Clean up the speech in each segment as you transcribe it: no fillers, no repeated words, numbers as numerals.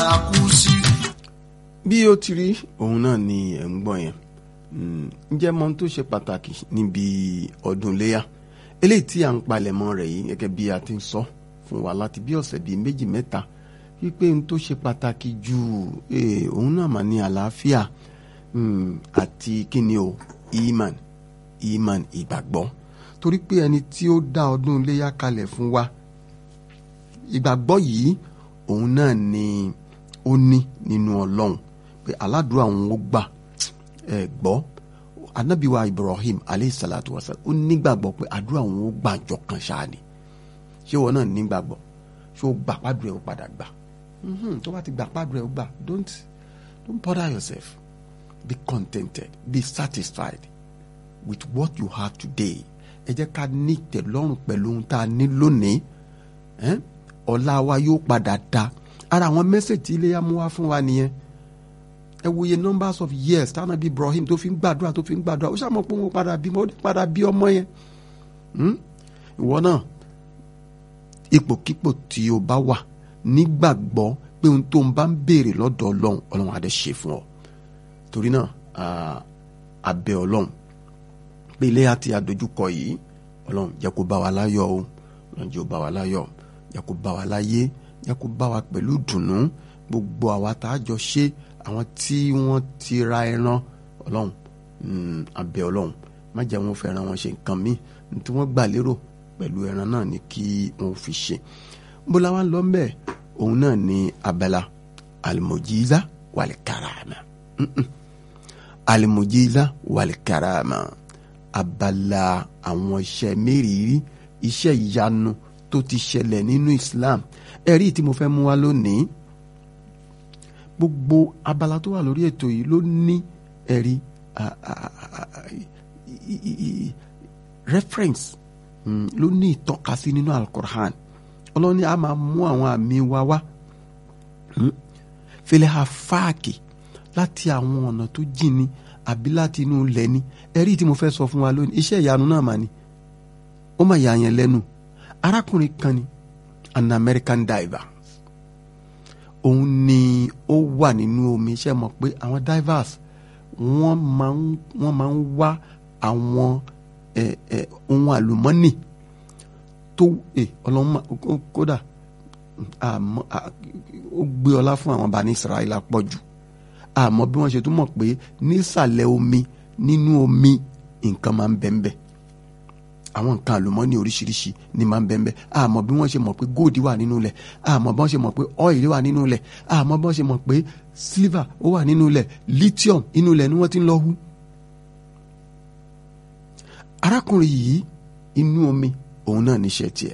bí ó ti rí òun náà ni ẹ̀ ń gbọ́ yẹn ǹjẹ́ mọ̀ tó ṣe pàtàkì níbi ọdún iléyá eléyìí tí à ń palẹ̀mọ́ rẹ̀ yìí gẹ́gẹ́ bí a ti ń sọ fún wa láti bí ọ̀sẹ̀ bíi méjì mẹ́ta wípé n tó ṣe pàtàkì jù òun náà mà ní àlàáfíà àti kíni o iman ìgbàgbọ́ torí pé ẹni tí ó dá ọdún iléyá kalẹ̀ fún wa ìgbàgbọ́ yìí òun náà ni ó ní nínú Ọlọ́run pé aládùúrà òun ó gbà gbọ́ anábìwá Ibrahim aleyhi salatu wasalam ó nígbàgbọ́ pé àdúrà òun ó gbà jọ kan ṣáà ni ṣé wọn náà nígbàgbọ́ ṣé ó gbà pàdùrà ẹ̀ ó padà gbà tó bá ti gbà pàdùrà ẹ̀ ó gbà don't bother yourself be contented be satisfied with what you have today ẹ jẹ́ ká ní ìtẹ́lọ́rùn pẹ̀lú ohun tá a ní lónìí ọ̀la wa yóò padà da ara àwọn mẹ́sẹ̀jì tí Iléyá mú wá fún wa nìyẹn ẹ wòye numbers of years táwọn bí Ibrahim tó fi ń gbàdúrà ó ṣàmọ̀ pé wọ́n padà bí ọmọ yẹn ìwọ náà ipòkípò tí o bá wà nígbàgbọ́ pé ohun tó ń bá ń béèrè lọ́dọ̀ Ọlọ́run á dẹ̀ ṣe fún ọ torí náà abẹ́ Ọlọ́run pé Iléyá tí a dojúkọ yìí Ọlọ́run jẹ́ kó bá wa láyọ̀ o Ọlọ́run jẹ́ kó bá wa láyọ̀ jẹ́ kó bá wa láyé jẹ́ kó bá wa pẹ̀lú ìdùnnú gbogbo àwa tá a jọ ṣe àwọn tí wọ́n ti ra ẹran Ọlọ́run abẹ́ Ọlọ́run má jẹ́ wọn fẹ́ràn wọn ṣe nǹkan míì tí wọ́n gbà lérò pẹ̀lú ẹran náà ni kí wọ́n fi ṣe bó la wá ń lọ mbẹ́ òun náà ni abala alimojiza walikarama alimojiza walikarama abala àwọn iṣẹ́ mẹ́rìírí iṣẹ́ ìyanu tó ti ṣẹlẹ̀ nínú Islam ẹ̀rí tí mo fẹ́ mú wá lónìí gbogbo abala tó wà lórí ètò yìí ló ní ẹ̀rí reference ló ní ìtọ́kasí nínú Al-Qur'an Ọlọ́run ní a máa mú àwọn àmì wa wá fẹlẹ́ àfáàkì láti àwọn ọ̀nà tó jìn ní àbí láti inú ilẹ̀ ní ẹ̀rí tí mo fẹ́ sọ fún wa lónìí iṣẹ́ ìyanu náà mà ní ó mà yà yẹn lẹ́nu arákùnrin kan ni an American diver òun ni ó wà nínú omi ṣe mọ̀ pé àwọn divers wọ́n máa ń wá àwọn ohun àlùmọ́nì tó ọlọ́mọ kódà ó gbé ọlá fún àwọn Bani Israẹli pọ̀ jù àmọ́ bí wọ́n ṣe tún mọ̀ pé nísàlẹ̀ omi nínú omi nǹkan máa ń bẹ́ẹ̀ àwọn nǹkan àlùmọ́nì oríṣiríṣi ni máa ń bẹ́ẹ̀ àmọ́ bí wọ́n ṣe mọ̀ pé gold wà nínú ilẹ̀ àmọ́ bí wọ́n ṣe mọ̀ pé oil wà nínú ilẹ̀ àmọ́ bí wọ́n ṣe mọ̀ pé silver ó wà nínú ilẹ̀ lithium inú ilẹ̀ ni wọ́n ti ń lọ hú. arákùnrin yìí inú omi òun náà níṣẹ́ tiẹ̀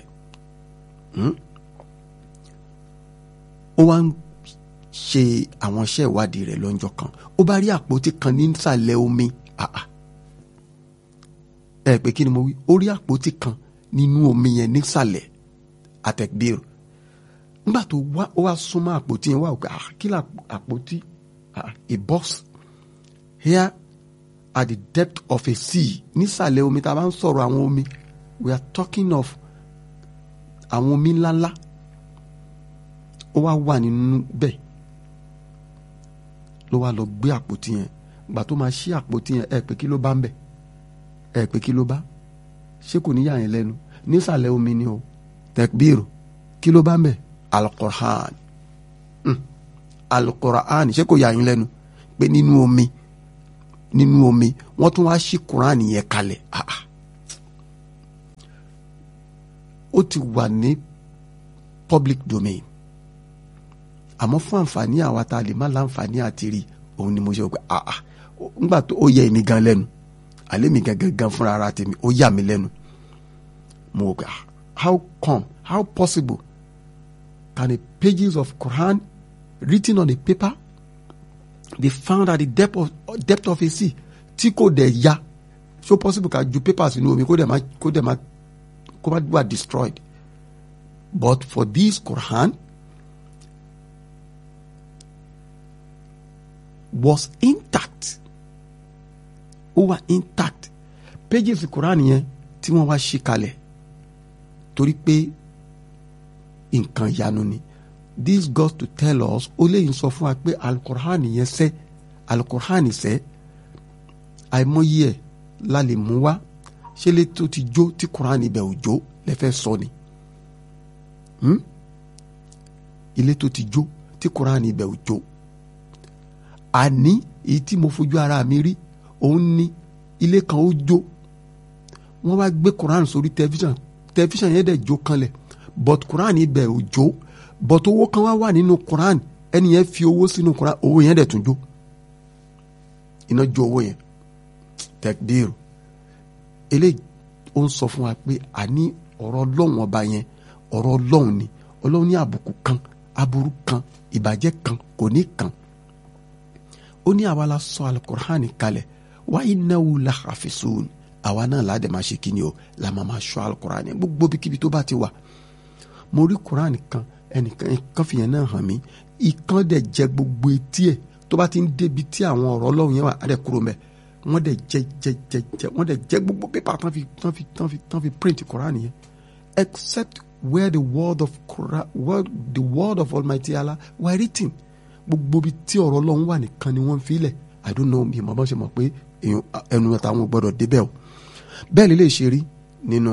ó wá ń ṣe àwọn iṣẹ́ ìwádìí rẹ̀ lọ́jọ́ kan ó bá rí àpótí kan nísàlẹ̀ omi pé kí ni mo wí ó rí àpótí kan nínú omi yẹn nísàlẹ̀ àtẹ̀gbèrò nígbà tó wá ó wá súnmọ́ àpótí yẹn wá òkè kí la àpótí a box here at the depth of a sea nísàlẹ̀ omi tá a bá ń sọ̀rọ̀ àwọn omi we are talking of àwọn omi ńláńlá ó wá wà nínú bẹ́ẹ̀ ló wá lọ gbé àpótí yẹn ìgbà tó máa ṣí àpótí yẹn pé kí ló bá ń bẹ̀ pé kí ló bá ṣé kò ní yà yẹn lẹ́nu nísàlẹ̀ omi ni o tẹ̀gbìrù kí ló bá ń bẹ̀ Al-Qur'an Al-Qur'an ṣé kò yà yín lẹ́nu pé nínú omi wọ́n tún wá ṣí Qur'an yẹn kalẹ̀ ó ti wà ní public domain àmọ́ fún àǹfààní àwa tá a lè má láǹfààní àti rí òun ni mo ṣe pé nígbà tó ó yẹ èmi gan lẹ́nu àlẹ́ mi gangan fúnra ara tèmi ó yà mí lẹ́nu mo gbà how possible can the pages of Quran written on a paper be found at the depth of a sea tí kò dẹ̀ ya so possible ká ju papers inú omi kó dẹ̀ má wà destroyed but for this Quran was intact ó wà intact pages Quran yẹn tí wọ́n wá ṣí kalẹ̀ torí pé nǹkan ìyanu ni this goes to tell us ó lè sọ fún wa pé alukur'an yẹn sẹ́ alukur'an sẹ́ àìmọye ẹ̀ la lè mú wá ṣé lè tó ti jó tí kur'an ibẹ̀ ò jó lẹ́fẹ̀ẹ́ sọ ni ilé tó ti jó tí kur'an ibẹ̀ ò jó àní èyí tí mo fojú ara mi rí òun ni ilé kan ó jó wọ́n wá gbé kur'an sórí tẹlifíṣàn yẹn dẹ̀ jó kanlẹ̀ but kur'an ibẹ̀ ò jó but owó kan wá wà nínú kur'an ẹni yẹn fi owó sínú kur'an owó yẹn dẹ̀ tún jó iná jó owó yẹn tẹkbíru eléyìí ó ń sọ fún wa pé àní ọ̀rọ̀ ọlọ́run ọba yẹn ọ̀rọ̀ ọlọ́run ni ọlọ́run ní àbùkù kan aburú kan ìbàjẹ́ kan kò ní kan ó ní àwa la sọ alukur'an kalẹ̀ wa innahu la hafisun àwa náà láàdẹ̀ máa ṣe kíni o la máa ṣọ́ alukur'an yẹn gbogbo bíkíbi tó bá ti wà mo rí kur'an kan ẹnìkan fìyẹn náà hàn mí ìkan dẹ̀ jẹ gbogbo etí ẹ̀ tó bá ti ń débi tí àwọn ọ̀rọ̀ ọlọ́run yẹn wà á dẹ̀ kúrò mẹ́ wọ́n dẹ̀ jẹ wọ́n dẹ̀ jẹ gbogbo pépà tán fi print kur'an yẹn except where the word of Almighty Allah were written gbogbo bi tí ọ̀rọ̀ ọlọ́run wà nìkan ni wọ́n fi lẹ̀ I don't know mi mọ̀ bá ṣe mọ̀ pé ẹnu àtàwọn gbọ́dọ̀ débẹ̀ o bẹ́ẹ̀ lè ṣe rí nínú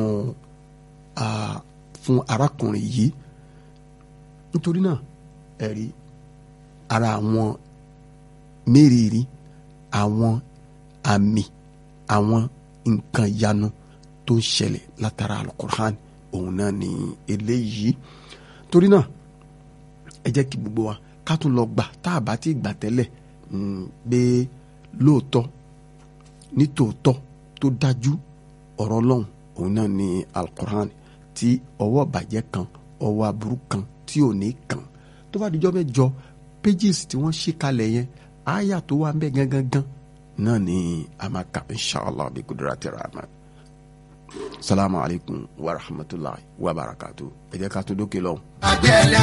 fún arákùnrin yìí nítorí náà ẹ̀rí ara àwọn mérìírí àwọn àmì àwọn nǹkan ìyanu tó ń ṣẹlẹ̀ látara alukur'an òun náà ni eléyìí torí náà ẹ jẹ́ kí gbogbo wa ká tún lọ gbà tá a bá ti gbà tẹ́lẹ̀ pé lóòótọ́ nítòótọ́ tó dájú ọ̀rọ̀ ọlọ́run òun náà ni alukur'an tí ọwọ́ bàjẹ́ kan ọwọ́ aburú kan tí ò ní kàn tó bá dijọ́ mẹ́jọ pages tí wọ́n ṣí kalẹ̀ yẹn àyà tó wà ń bẹ gangan náà ni a máa kà inshallah bí kudrati rahman. Salamu alaikum wa rahmatullahi wa barakatuh. Ẹ jẹ́ ká tó dókè lọ́hùn.